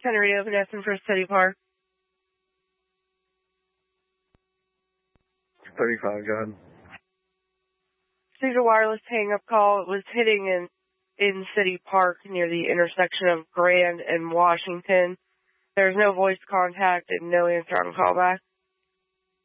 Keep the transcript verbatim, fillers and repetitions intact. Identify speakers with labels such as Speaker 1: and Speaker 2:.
Speaker 1: Tenerife, Vanessa for City Park.
Speaker 2: thirty-five, go ahead.
Speaker 1: Cedar Wireless hang-up call. It was hitting in, in City Park near the intersection of Grand and Washington. There's no voice contact and no answer on callback.